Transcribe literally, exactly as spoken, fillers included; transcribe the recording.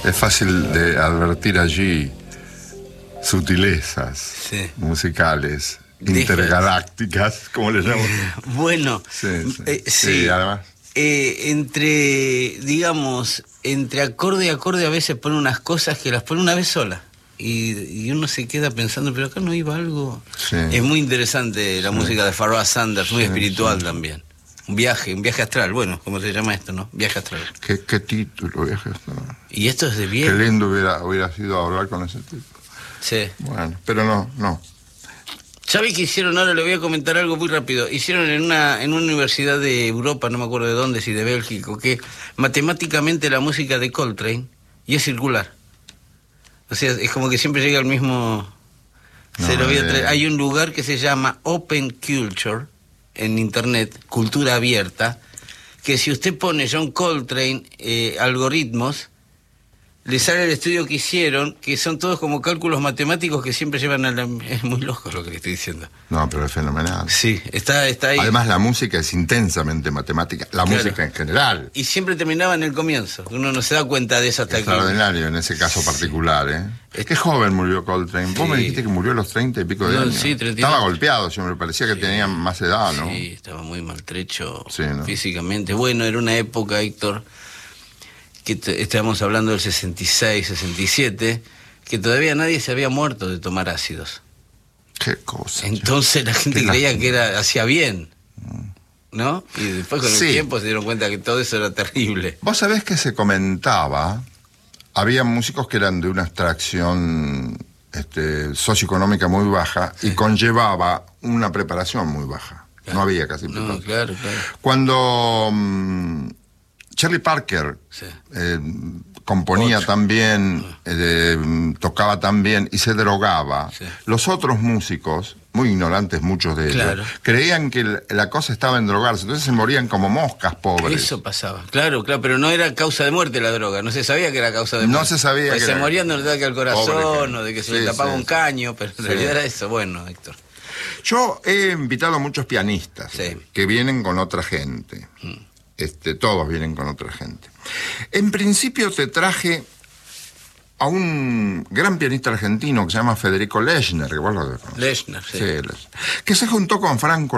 es fácil de advertir allí sutilezas sí. musicales, Deja. intergalácticas, como le llamo. Bueno, sí, sí. Eh, sí. sí, además. Eh, entre, digamos, entre acorde y acorde a veces pone unas cosas que las pone una vez sola. Y, y uno se queda pensando, pero acá no iba algo. Sí. Es muy interesante la sí. música de Pharoah Sanders, muy sí, espiritual sí. también. Un viaje, un viaje astral, bueno, ¿cómo se llama esto, no? Viaje astral. ¿Qué, qué título, viaje astral? Y esto es de viejo. Qué lindo hubiera, hubiera sido hablar con ese tipo. Sí. Bueno, pero no, no. ¿Sabe qué hicieron? Ahora le voy a comentar algo muy rápido. Hicieron en una, en una universidad de Europa, no me acuerdo de dónde, si de Bélgica, que matemáticamente la música de Coltrane y es circular. O sea, es como que siempre llega al mismo... No, se lo voy a traer. eh. Hay un lugar que se llama Open Culture en internet, cultura abierta, que si usted pone John Coltrane, eh, algoritmos, le sale el estudio que hicieron, que son todos como cálculos matemáticos que siempre llevan a la... Es muy loco lo que le estoy diciendo. No, pero es fenomenal. Sí, está, está ahí. Además, la música es intensamente matemática, la Claro. música en general. Y siempre terminaba en el comienzo. Uno no se da cuenta de eso hasta que... Extraordinario en ese caso particular, ¿eh? Es que joven murió Coltrane. Vos Sí. me dijiste que murió a los treinta y pico de No, años. sí, treinta y Estaba dos. golpeado, siempre me parecía que Sí. tenía más edad, ¿no? Sí, estaba muy maltrecho Sí, ¿no? físicamente. Bueno, era una época, Héctor, que t- estábamos hablando del sesenta y seis, sesenta y siete, que todavía nadie se había muerto de tomar ácidos. Qué cosa. Entonces la gente Qué creía lástima. que era hacía bien, ¿no? Y después con Sí. el tiempo se dieron cuenta que todo eso era terrible. Vos sabés que se comentaba, había músicos que eran de una extracción este, socioeconómica muy baja y conllevaba una preparación muy baja. Claro. No había casi No, preparación. claro, claro. Cuando mm, Charlie Parker Sí. eh, componía Ocho. también, eh, tocaba también y se drogaba, Sí. los otros músicos, muy ignorantes muchos de ellos, Claro. creían que la- la cosa estaba en drogarse, entonces se morían como moscas, pobres. Eso pasaba, claro, claro, pero no era causa de muerte la droga, no se sabía que era causa de No muerte. se sabía Pues que se era- morían de un ataque al corazón Pobre o de que se gente. le Sí, tapaba sí, un sí. caño, pero en Sí. realidad era eso. Bueno, Héctor. Yo he invitado a muchos pianistas Sí. que vienen con otra gente. Este, todos vienen con otra gente. En principio te traje a un gran pianista argentino que se llama Federico Lechner, que vos lo conoces. Lechner, sí. Sí, Lechner, que se juntó con Franco